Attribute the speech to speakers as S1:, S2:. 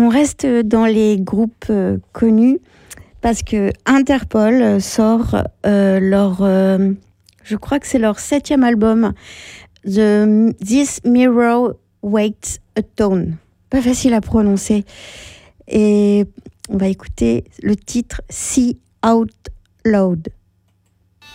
S1: On reste dans les groupes connus parce que Interpol sort je crois que c'est leur 7e album, This Mirror Waits a Tone. Pas facile à prononcer. Et on va écouter le titre See Out Loud.